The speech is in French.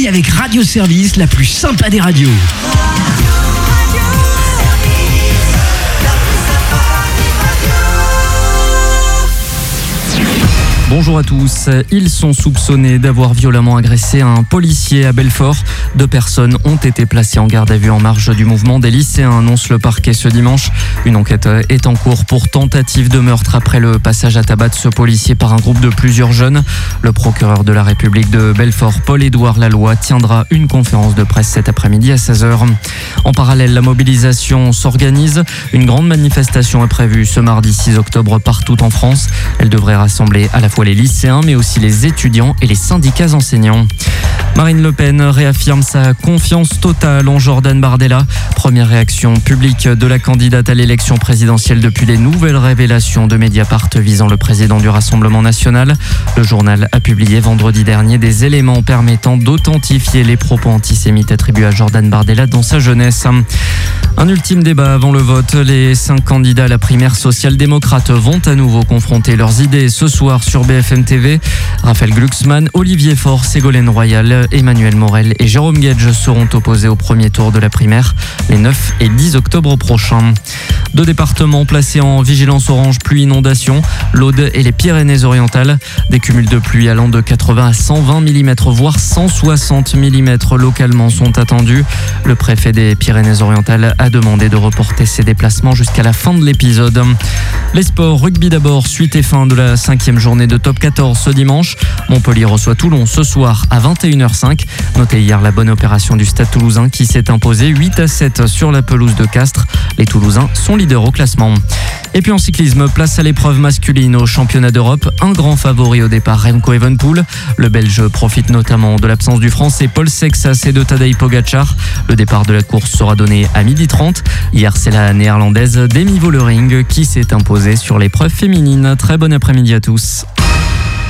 nuit avec Radio Service, la plus sympa des radios. Bonjour à tous. Ils sont soupçonnés d'avoir violemment agressé un policier à Belfort. 2 personnes ont été placées en garde à vue en marge du mouvement des lycéens, annonce le parquet ce dimanche. Une enquête est en cours pour tentative de meurtre après le passage à tabac de ce policier par un groupe de plusieurs jeunes. Le procureur de la République de Belfort, Paul-Édouard Laloy, tiendra une conférence de presse cet après-midi à 16h. En parallèle, la mobilisation s'organise. Une grande manifestation est prévue ce mardi 6 octobre partout en France. Elle devrait rassembler à la fois les lycéens, mais aussi les étudiants et les syndicats enseignants. Marine Le Pen réaffirme sa confiance totale en Jordan Bardella. Première réaction publique de la candidate à l'élection présidentielle depuis les nouvelles révélations de Mediapart visant le président du Rassemblement national. Le journal a publié vendredi dernier des éléments permettant d'authentifier les propos antisémites attribués à Jordan Bardella dans sa jeunesse. Un ultime débat avant le vote. Les 5 candidats à la primaire social-démocrate vont à nouveau confronter leurs idées ce soir sur BFM TV. Raphaël Glucksmann, Olivier Faure, Ségolène Royal, Emmanuel Morel et Jérôme Guedj seront opposés au premier tour de la primaire les 9 et 10 octobre prochains. 2 départements placés en vigilance orange pluie inondation, l'Aude et les Pyrénées-Orientales. Des cumuls de pluie allant de 80 à 120 mm, voire 160 mm localement sont attendus. Le préfet des Pyrénées-Orientales a demandé de reporter ses déplacements jusqu'à la fin de l'épisode. Les sports, rugby d'abord, suite et fin de la 5e journée de top 14 ce dimanche. Montpellier reçoit Toulon ce soir à 21h05. Notez hier la bonne opération du Stade Toulousain qui s'est imposé 8-7 sur la pelouse de Castres. Les Toulousains sont leaders au classement. Et puis en cyclisme, place à l'épreuve masculine au championnat d'Europe. Un grand favori au départ, Remco Evenepoel. Le Belge profite notamment de l'absence du Français Paul Sexas et de Tadej Pogacar. Le départ de la course sera donné à 12h30. Hier, c'est la néerlandaise Demi Vollering qui s'est imposée sur l'épreuve féminine. Très bon après-midi à tous.